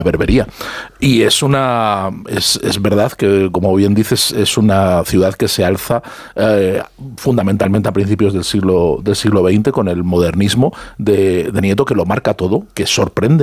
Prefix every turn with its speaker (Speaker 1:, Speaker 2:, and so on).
Speaker 1: Berbería. Y es verdad que, como bien dices, es una ciudad que se alza fundamentalmente a principios del siglo XX con el modernismo de Nieto, que lo marca todo, que sorprende